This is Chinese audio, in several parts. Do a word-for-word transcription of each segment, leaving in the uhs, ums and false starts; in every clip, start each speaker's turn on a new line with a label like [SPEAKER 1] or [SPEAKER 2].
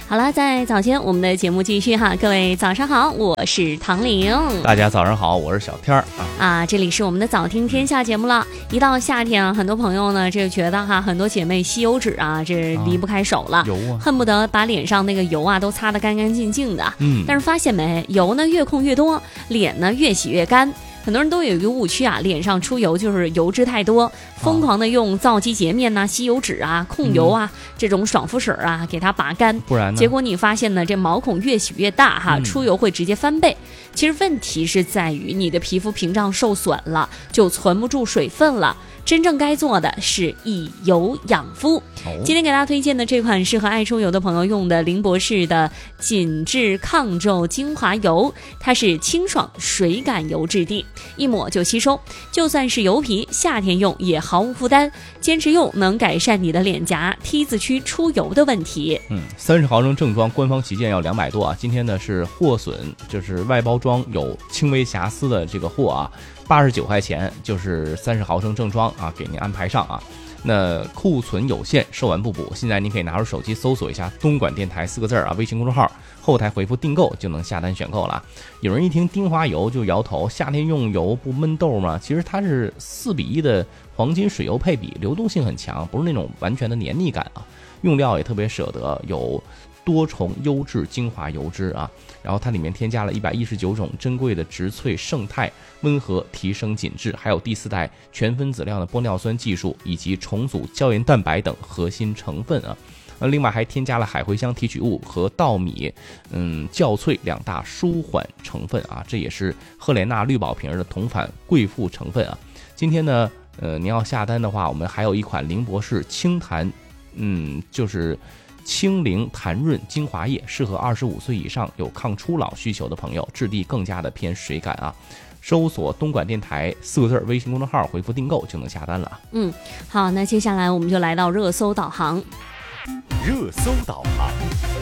[SPEAKER 1] 好了，在早间我们的节目继续哈，各位早上好，我是唐玲。
[SPEAKER 2] 大家早上好，我是小天儿啊。
[SPEAKER 1] 啊，这里是我们的早听天下节目了。一到夏天啊，很多朋友呢这觉得哈，很多姐妹吸油纸啊，这离不开手了，啊、
[SPEAKER 2] 油啊，
[SPEAKER 1] 恨不得把脸上那个油啊都擦得干干净净的。
[SPEAKER 2] 嗯，
[SPEAKER 1] 但是发现没，油呢越控越多，脸呢越洗越干。很多人都有一个误区啊，脸上出油就是油脂太多，疯狂的用皂基洁面呐、啊、吸油纸啊、控油啊、嗯、这种爽肤水啊给它拔干，
[SPEAKER 2] 不然呢？
[SPEAKER 1] 结果你发现呢，这毛孔越洗越大哈，出油会直接翻倍。嗯、其实问题是在于你的皮肤屏障受损了，就存不住水分了。真正该做的是以油养肤。哦、今天给大家推荐的这款适合爱出油的朋友用的林博士的紧致抗皱精华油，它是清爽水感油质地，一抹就吸收，就算是油皮，夏天用也毫无负担。坚持用能改善你的脸颊 T 字区出油的问题。
[SPEAKER 2] 嗯，三十毫升正装官方旗舰要两百多啊，今天呢是货损，就是外包装有轻微瑕疵的这个货啊。八十九块钱就是三十毫升正装啊，给您安排上啊。那库存有限，售完不补。现在您可以拿出手机搜索一下东莞电台四个字啊，微信公众号后台回复订购就能下单选购了。有人一听丁华油就摇头，夏天用油不闷痘吗？其实它是四比一的黄金水油配比，流动性很强，不是那种完全的黏腻感啊。用料也特别舍得，有多重优质精华油脂啊，然后它里面添加了一百一十九种珍贵的植萃胜肽，温和提升紧致，还有第四代全分子量的玻尿酸技术以及重组胶原蛋白等核心成分啊。另外还添加了海茴香提取物和稻米嗯酵萃两大舒缓成分啊，这也是赫莲娜绿宝瓶的同款贵妇成分啊。今天呢呃您要下单的话，我们还有一款林博士清弹嗯就是清灵弹润精华液，适合二十五岁以上有抗初老需求的朋友，质地更加的偏水感啊。搜索东莞电台四个字微信公众号回复订购就能下单了。
[SPEAKER 1] 嗯，好，那接下来我们就来到热搜导航。
[SPEAKER 3] 热搜导航，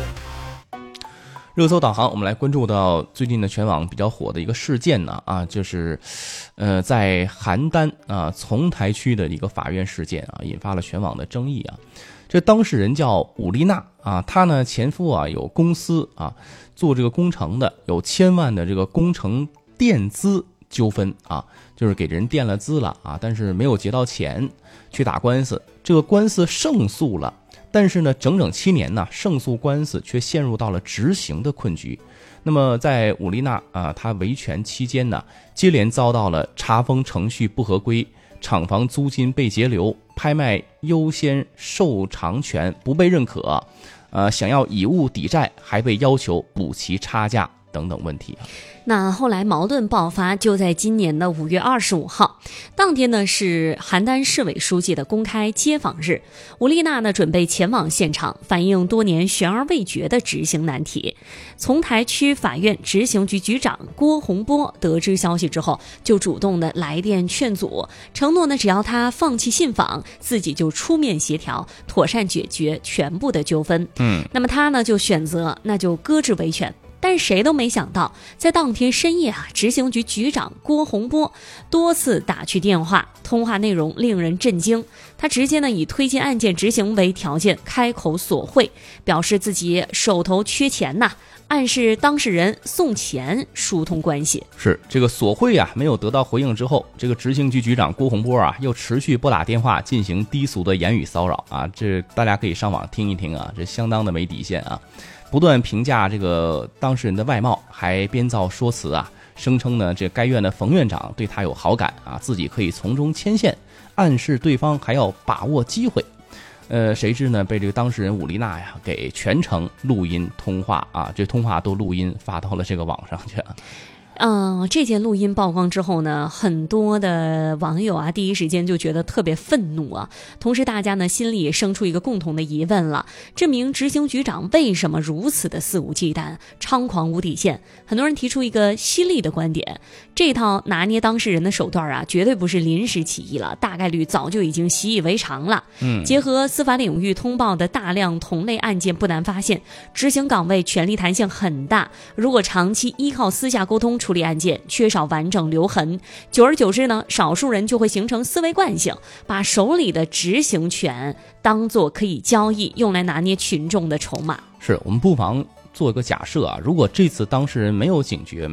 [SPEAKER 2] 热搜导航，我们来关注到最近的全网比较火的一个事件呢啊，就是呃在邯郸啊丛台区的一个法院事件啊，引发了全网的争议啊。这当事人叫武丽娜啊，她呢前夫啊有公司啊做这个工程的，有千万的这个工程垫资纠纷啊，就是给人垫了资了啊，但是没有结到钱，去打官司，这个官司胜诉了，但是呢整整七年呢，胜诉官司却陷入到了执行的困局。那么在武丽娜啊她维权期间呢，接连遭到了查封程序不合规，厂房租金被截留，拍卖优先受偿权不被认可，呃，想要以物抵债，还被要求补齐差价等等问题。
[SPEAKER 1] 那后来矛盾爆发，就在今年的五月二十五号，当天呢是邯郸市委书记的公开接访日。武丽娜呢准备前往现场，反映多年悬而未决的执行难题。丛台区法院执行局局长郭洪波得知消息之后，就主动的来电劝阻，承诺呢只要他放弃信访，自己就出面协调，妥善解决全部的纠纷。嗯，那么他呢就选择那就搁置维权。但谁都没想到，在当天深夜啊，执行局局长郭洪波多次打去电话，通话内容令人震惊。他直接呢以推进案件执行为条件开口索贿，表示自己手头缺钱呐，暗示当事人送钱疏通关系。
[SPEAKER 2] 是这个索贿啊没有得到回应之后，这个执行局局长郭洪波啊又持续拨打电话进行低俗的言语骚扰啊，这大家可以上网听一听啊，这相当的没底线啊。不断评价这个当事人的外貌，还编造说辞啊，声称呢这该院的冯院长对他有好感啊，自己可以从中牵线，暗示对方还要把握机会。呃，谁知呢被这个当事人武丽娜呀给全程录音通话啊，这通话都录音发到了这个网上去啊。
[SPEAKER 1] 嗯，这件录音曝光之后呢，很多的网友啊，第一时间就觉得特别愤怒啊。同时，大家呢心里也生出一个共同的疑问了：这名执行局长为什么如此的肆无忌惮、猖狂无底线？很多人提出一个犀利的观点：这套拿捏当事人的手段啊，绝对不是临时起意了，大概率早就已经习以为常了。嗯，结合司法领域通报的大量同类案件，不难发现，执行岗位权力弹性很大。如果长期依靠私下沟通处理案件，缺少完整留痕。久而久之呢，少数人就会形成思维惯性，把手里的执行权当作可以交易，用来拿捏群众的筹码。
[SPEAKER 2] 是我们不妨做一个假设啊，如果这次当事人没有警觉，